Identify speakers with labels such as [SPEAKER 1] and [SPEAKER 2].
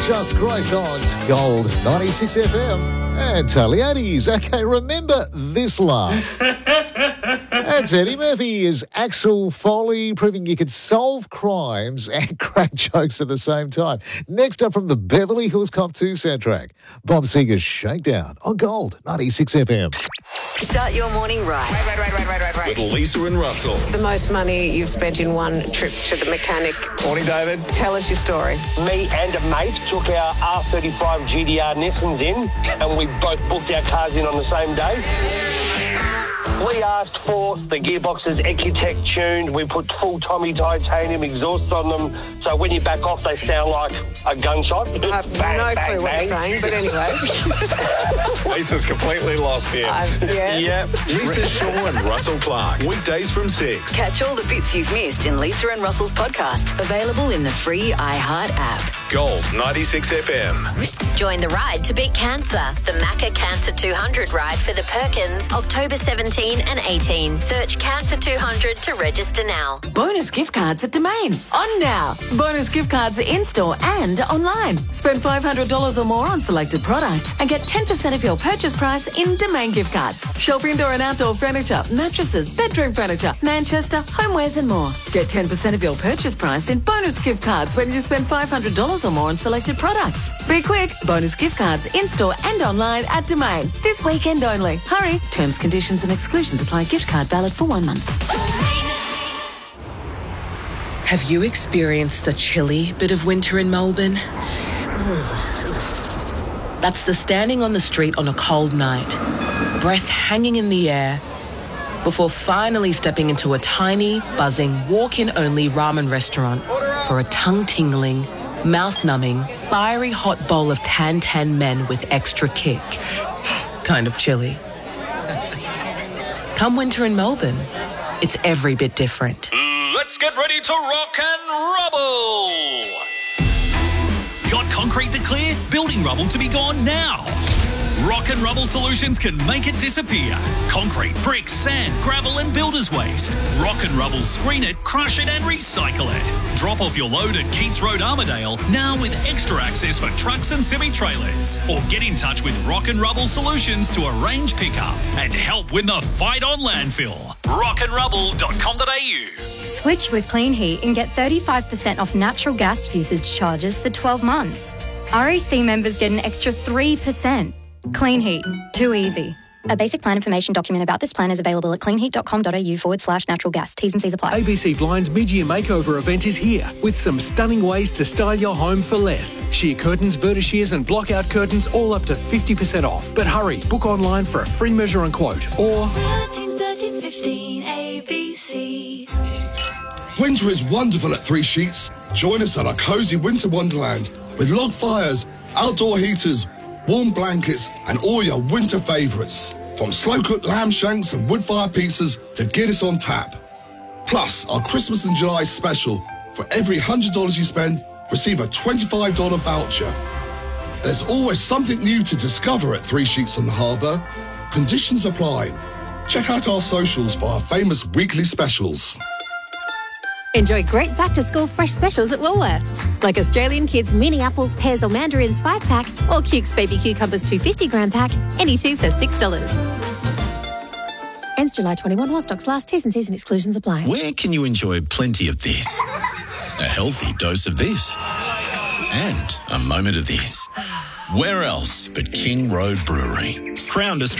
[SPEAKER 1] Just Grace on Gold 96 FM and Taliani's. Okay, remember this laugh. That's Eddie Murphy is Axel Foley, proving you can solve crimes and crack jokes at the same time. Next up from the Beverly Hills Cop 2 soundtrack, Bob Seger's Shakedown on Gold 96 FM.
[SPEAKER 2] Start your morning right.
[SPEAKER 3] Right. With Lisa and Russell.
[SPEAKER 4] The most money you've spent in one trip to the mechanic.
[SPEAKER 5] Morning, David.
[SPEAKER 4] Tell us your story.
[SPEAKER 6] Me and a mate took our R35 GDR Nissans in and we both booked our cars in on the same day. We asked for the gearboxes Ecutech tuned. We put full Tommy titanium exhausts on them, so when you back off, they sound like a gunshot.
[SPEAKER 4] I have
[SPEAKER 6] Bang,
[SPEAKER 4] no
[SPEAKER 6] bang,
[SPEAKER 4] clue what
[SPEAKER 6] bang.
[SPEAKER 4] you're saying, but anyway.
[SPEAKER 5] Lisa's completely lost here.
[SPEAKER 6] Yeah.
[SPEAKER 3] Lisa Shaw and Russell Clark. Weekdays from 6.
[SPEAKER 2] Catch all the bits you've missed in Lisa and Russell's podcast, available in the free iHeart app.
[SPEAKER 3] Gold 96 FM.
[SPEAKER 7] Join the ride to beat cancer. The Macca Cancer 200 ride for the Perkins, October 17 and 18. Search Cancer 200 to register now.
[SPEAKER 8] Bonus gift cards at Domain. On now. Bonus gift cards in-store and online. Spend $500 or more on selected products and get 10% of your purchase price in Domain gift cards. Shop indoor and outdoor furniture, mattresses, bedroom furniture, Manchester, homewares and more. Get 10% of your purchase price in bonus gift cards when you spend $500 or more on selected products. Be quick. Bonus gift cards in-store and online at Domain. This weekend only. Hurry. Terms, conditions and exclusions apply. Gift card valid for 1 month.
[SPEAKER 9] Have you experienced the chilly bit of winter in Melbourne? That's the standing on the street on a cold night, breath hanging in the air, before finally stepping into a tiny, buzzing, walk-in-only ramen restaurant for a tongue-tingling, mouth-numbing, fiery hot bowl of tan men with extra kick. Kind of chilly. Come winter in Melbourne, it's every bit different.
[SPEAKER 10] Let's get ready to rock and rubble! Got concrete to clear? Building rubble to be gone now. Rock and Rubble Solutions can make it disappear. Concrete, bricks, sand, gravel and builder's waste. Rock and Rubble screen it, crush it and recycle it. Drop off your load at Keats Road, Armidale, now with extra access for trucks and semi-trailers. Or get in touch with Rock and Rubble Solutions to arrange pickup and help win the fight on landfill. rockandrubble.com.au.
[SPEAKER 11] Switch with Clean Heat and get 35% off natural gas usage charges for 12 months. RAC members get an extra 3%. Clean Heat. Too easy. A basic plan information document about this plan is available at cleanheat.com.au/natural gas. T's and C's apply.
[SPEAKER 12] ABC Blind's mid-year makeover event is here with some stunning ways to style your home for less. Sheer curtains, vertishears and block-out curtains all up to 50% off. But hurry, book online for a free measure and quote or
[SPEAKER 13] 1315 ABC.
[SPEAKER 14] Winter is wonderful at Three Sheets. Join us at our cosy winter wonderland with log fires, outdoor heaters, warm blankets and all your winter favourites. From slow-cooked lamb shanks and wood-fire pizzas to Guinness on tap. Plus, our Christmas and July special. For every $100 you spend, receive a $25 voucher. There's always something new to discover at Three Sheets on the Harbour. Conditions apply. Check out our socials for our famous weekly specials.
[SPEAKER 15] Enjoy great back-to-school fresh specials at Woolworths, like Australian Kids Mini Apples, Pears or Mandarins 5-pack or Cukes Baby Cucumbers 250-gram pack, any two for $6. Ends July 21 while stocks last. T's and C's and exclusions apply.
[SPEAKER 3] Where can you enjoy plenty of this? A healthy dose of this? And a moment of this? Where else but King Road Brewery? Crowned